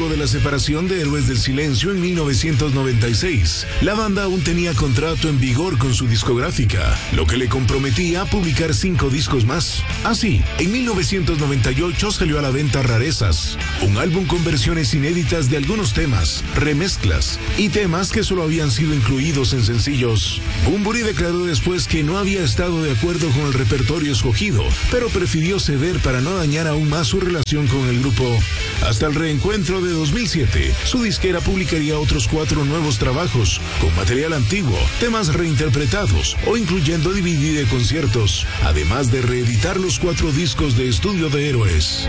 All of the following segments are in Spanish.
de la separación de Héroes del Silencio en 1996, la banda aún tenía contrato en vigor con su discográfica, lo que le comprometía a publicar 5 discos más. Así, en 1998 salió a la venta Rarezas, un álbum con versiones inéditas de algunos temas, remezclas y temas que solo habían sido incluidos en sencillos. Bunbury declaró después que no había estado de acuerdo con el repertorio escogido, pero prefirió ceder para no dañar aún más su relación con el grupo. Hasta el reencuentro de 2007, su disquera publicaría otros 4 nuevos trabajos, con material antiguo, temas reinterpretados o incluyendo DVD de conciertos, además de reeditar los 4 discos de estudio de Héroes.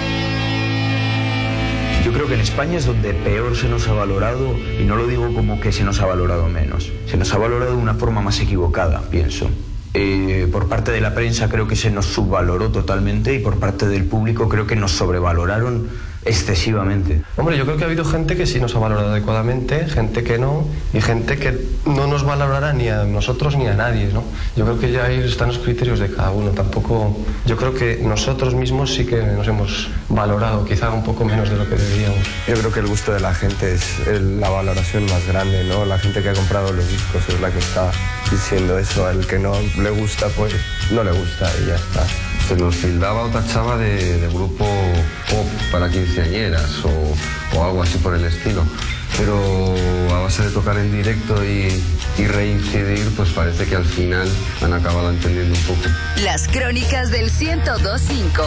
Yo creo que en España es donde peor se nos ha valorado, y no lo digo como que se nos ha valorado menos, se nos ha valorado de una forma más equivocada, pienso. Por parte de la prensa creo que se nos subvaloró totalmente y por parte del público creo que nos sobrevaloraron excesivamente. Hombre, yo creo que ha habido gente que sí nos ha valorado adecuadamente, gente que no, y gente que no nos valorará ni a nosotros ni a nadie, ¿no? Yo creo que ya ahí están los criterios de cada uno. Tampoco, yo creo que nosotros mismos sí que nos hemos valorado, quizá un poco menos de lo que deberíamos. Yo creo que el gusto de la gente es la valoración más grande, ¿no? La gente que ha comprado los discos es la que está diciendo eso. Al que no le gusta, pues no le gusta y ya está. Se nos tildaba o tachaba de grupo pop para quinceañeras o algo así por el estilo. Pero a base de tocar en directo y reincidir, pues parece que al final han acabado entendiendo un poco. Las crónicas del 102.5.